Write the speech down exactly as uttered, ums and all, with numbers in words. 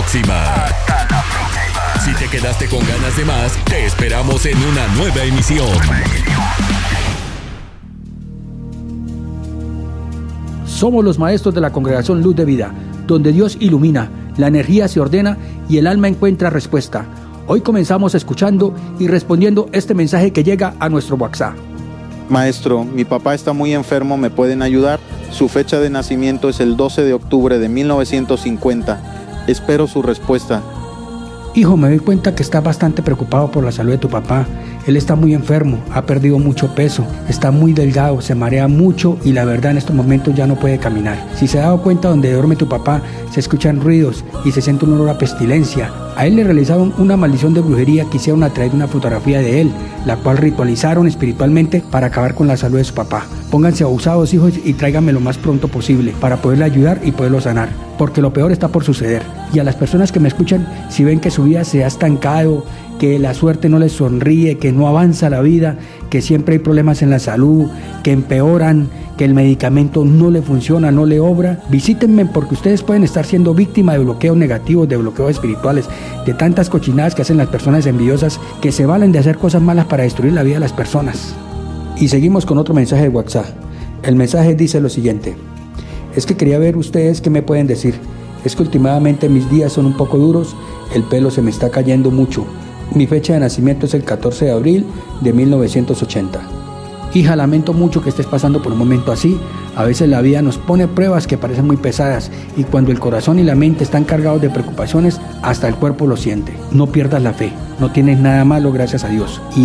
próxima. Hasta la próxima. Si te quedaste con ganas de más, te esperamos en una nueva emisión. Somos los maestros de la Congregación Luz de Vida, donde Dios ilumina, la energía se ordena y el alma encuentra respuesta. Hoy comenzamos escuchando y respondiendo este mensaje que llega a nuestro WhatsApp. Maestro, mi papá está muy enfermo, ¿me pueden ayudar? Su fecha de nacimiento es el doce de octubre de mil novecientos cincuenta. Espero su respuesta. Hijo, me doy cuenta que estás bastante preocupado por la salud de tu papá. Él está muy enfermo, ha perdido mucho peso, está muy delgado, se marea mucho y la verdad en estos momentos ya no puede caminar. Si se ha dado cuenta, donde duerme tu papá se escuchan ruidos y se siente un olor a pestilencia. A él le realizaron una maldición de brujería, quisieron atraer una fotografía de él, la cual ritualizaron espiritualmente para acabar con la salud de su papá. Pónganse abusados, hijos, y tráiganme lo más pronto posible para poderle ayudar y poderlo sanar, porque lo peor está por suceder. Y a las personas que me escuchan, si ven que su vida se ha estancado, que la suerte no les sonríe, que no avanza la vida, que siempre hay problemas en la salud, que empeoran, que el medicamento no le funciona, no le obra, visítenme, porque ustedes pueden estar siendo víctimas de bloqueos negativos, de bloqueos espirituales, de tantas cochinadas que hacen las personas envidiosas que se valen de hacer cosas malas para destruir la vida de las personas. Y seguimos con otro mensaje de WhatsApp. El mensaje dice lo siguiente: es que quería ver ustedes qué me pueden decir. Es que últimamente mis días son un poco duros, el pelo se me está cayendo mucho. Mi fecha de nacimiento es el catorce de abril de mil novecientos ochenta. Hija, lamento mucho que estés pasando por un momento así. A veces la vida nos pone pruebas que parecen muy pesadas y cuando el corazón y la mente están cargados de preocupaciones, hasta el cuerpo lo siente. No pierdas la fe, no tienes nada malo, gracias a Dios. Y